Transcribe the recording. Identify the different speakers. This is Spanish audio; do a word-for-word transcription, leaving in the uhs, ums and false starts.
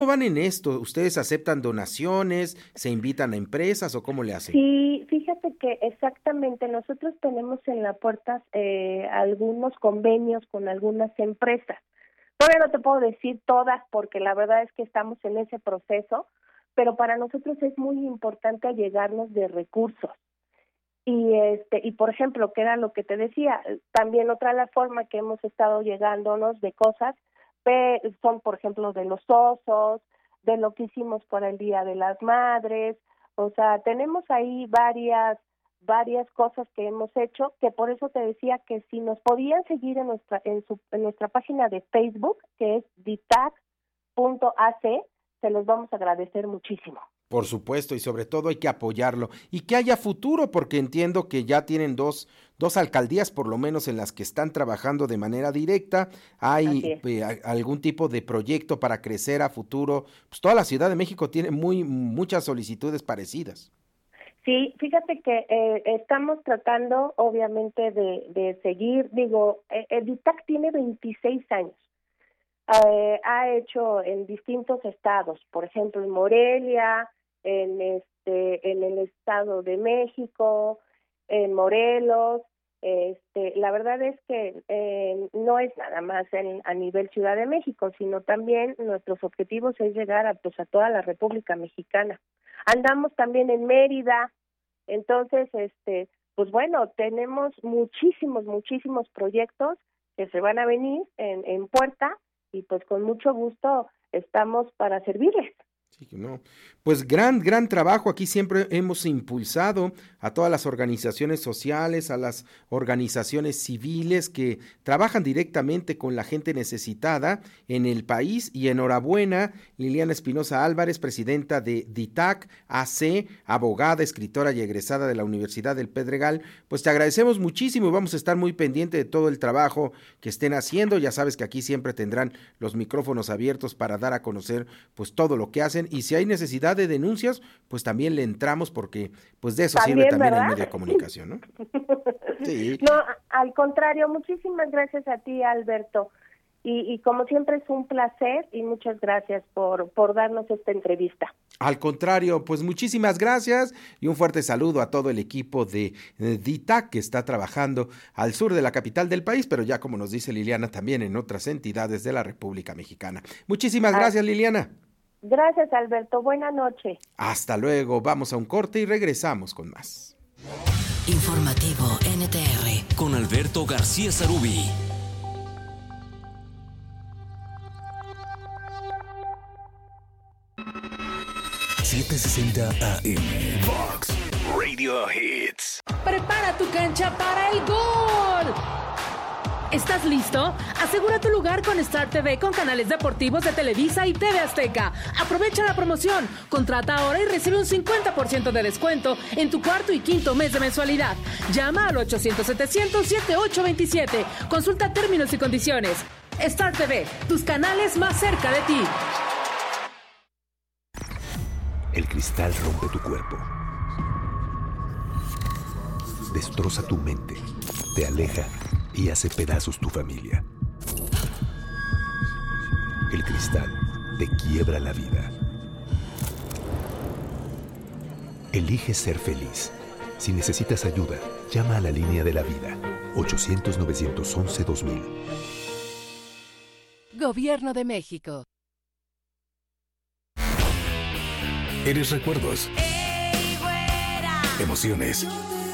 Speaker 1: ¿Cómo van en esto? ¿Ustedes aceptan donaciones? ¿Se invitan a empresas o cómo le hacen?
Speaker 2: Sí, fíjate que exactamente nosotros tenemos en la puerta eh, algunos convenios con algunas empresas. Todavía no te puedo decir todas porque la verdad es que estamos en ese proceso, pero para nosotros es muy importante allegarnos de recursos. Y este y por ejemplo, que era lo que te decía, también otra la forma que hemos estado llegándonos de cosas son, por ejemplo, de los osos, de lo que hicimos para el Día de las Madres. O sea, tenemos ahí varias varias cosas que hemos hecho, que por eso te decía que si nos podían seguir en nuestra en su en nuestra página de Facebook, que es ditac punto a c, se los vamos a agradecer muchísimo.
Speaker 1: Por supuesto, y sobre todo hay que apoyarlo y que haya futuro, porque entiendo que ya tienen dos, dos alcaldías por lo menos en las que están trabajando de manera directa. Hay eh, algún tipo de proyecto para crecer a futuro. Pues toda la Ciudad de México tiene muy muchas solicitudes parecidas.
Speaker 2: Sí, fíjate que eh, estamos tratando obviamente de, de seguir, digo, eh, el Ditac tiene veintiséis años. Eh, ha hecho en distintos estados, por ejemplo en Morelia, en este en el Estado de México, en Morelos. Este la verdad es que eh, no es nada más en, a nivel Ciudad de México, sino también nuestros objetivos es llegar a, pues, a toda la República Mexicana. Andamos también en Mérida. Entonces, este pues bueno, tenemos muchísimos muchísimos proyectos que se van a venir en, en puerta, y pues con mucho gusto estamos para servirles.
Speaker 1: Sí, no. Pues gran, gran trabajo. Aquí siempre hemos impulsado a todas las organizaciones sociales, a las organizaciones civiles que trabajan directamente con la gente necesitada en el país. Y enhorabuena, Liliana Espinosa Álvarez, presidenta de Ditac A C, abogada, escritora y egresada de la Universidad del Pedregal. Pues te agradecemos muchísimo y vamos a estar muy pendiente de todo el trabajo que estén haciendo. Ya sabes que aquí siempre tendrán los micrófonos abiertos para dar a conocer pues todo lo que hacen. Y si hay necesidad de denuncias, pues también le entramos, porque pues de eso
Speaker 2: ¿También,
Speaker 1: sirve también
Speaker 2: ¿verdad?
Speaker 1: el medio de comunicación, ¿no? Sí.
Speaker 2: No, al contrario, muchísimas gracias a ti, Alberto. Y, y como siempre es un placer y muchas gracias por, por darnos esta entrevista.
Speaker 1: Al contrario, pues muchísimas gracias y un fuerte saludo a todo el equipo de, de Ditac que está trabajando al sur de la capital del país, pero ya como nos dice Liliana, también en otras entidades de la República Mexicana. Muchísimas gracias, Liliana.
Speaker 2: Gracias, Alberto. Buena noche.
Speaker 1: Hasta luego. Vamos a un corte y regresamos con más.
Speaker 3: Informativo N T R con Alberto García Sarubí.
Speaker 4: setecientos sesenta A M Vox Radio Hits.
Speaker 5: Prepara tu cancha para el gol. ¿Estás listo? Asegura tu lugar con Star T V con canales deportivos de Televisa y T V Azteca. Aprovecha la promoción. Contrata ahora y recibe un cincuenta por ciento de descuento en tu cuarto y quinto mes de mensualidad. Llama al ochocientos setecientos setenta y ocho veintisiete. Consulta términos y condiciones. Star T V, tus canales más cerca de ti.
Speaker 4: El cristal rompe tu cuerpo. Destroza tu mente. Te aleja y hace pedazos tu familia. El cristal te quiebra la vida. Elige ser feliz. Si necesitas ayuda, llama a la línea de la vida. ochocientos, novecientos once, dos mil.
Speaker 6: Gobierno de México.
Speaker 4: Eres recuerdos, emociones,